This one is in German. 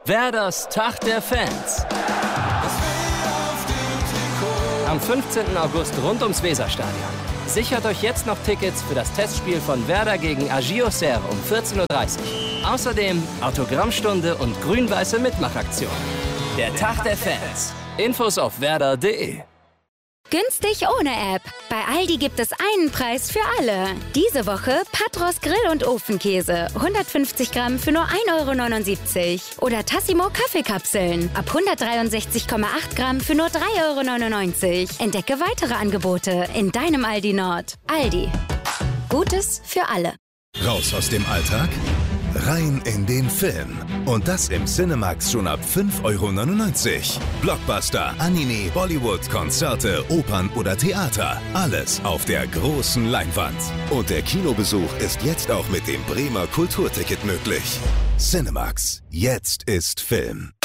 Werders Tag der Fans. Am 15. August rund ums Weserstadion. Sichert euch jetzt noch Tickets für das Testspiel von Werder gegen Agios Serre um 14:30 Uhr. Außerdem Autogrammstunde und grün-weiße Mitmachaktion. Der Tag der Fans. Infos auf werder.de. Günstig ohne App. Bei Aldi gibt es einen Preis für alle. Diese Woche Patros Grill- und Ofenkäse. 150 Gramm für nur 1,79 €. Oder Tassimo Kaffeekapseln. Ab 163,8 Gramm für nur 3,99 €. Entdecke weitere Angebote in deinem Aldi Nord. Aldi. Gutes für alle. Raus aus dem Alltag? Rein in den Film. Und das im Cinemax schon ab 5,99 €. Blockbuster, Anime, Bollywood, Konzerte, Opern oder Theater. Alles auf der großen Leinwand. Und der Kinobesuch ist jetzt auch mit dem Bremer Kulturticket möglich. Cinemax. Jetzt ist Film.